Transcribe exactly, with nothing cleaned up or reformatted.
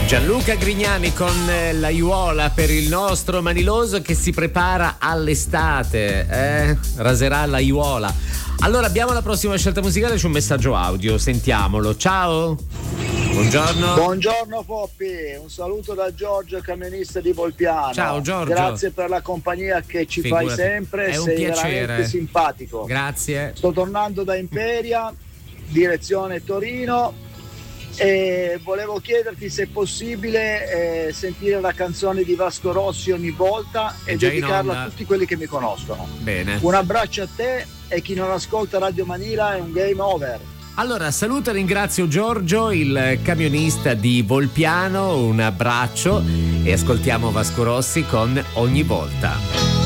Gianluca Grignani con la Aiuola per il nostro Maniloso che si prepara all'estate, eh? Raserà la Aiuola. Allora abbiamo la prossima scelta musicale, c'è un messaggio audio, sentiamolo. Ciao. Buongiorno. Buongiorno Poppi, un saluto da Giorgio, camionista di Volpiano. Ciao Giorgio. Grazie per la compagnia che ci Figurati. fai sempre, È un sei piacere. veramente simpatico. Grazie. Sto tornando da Imperia, direzione Torino, e volevo chiederti se è possibile eh, sentire la canzone di Vasco Rossi Ogni volta È e già in dedicarla onda. a tutti quelli che mi conoscono. Bene. Un abbraccio a te e chi non ascolta Radio Manila è un game over. Allora saluto e ringrazio Giorgio, il camionista di Volpiano, un abbraccio e ascoltiamo Vasco Rossi con Ogni volta.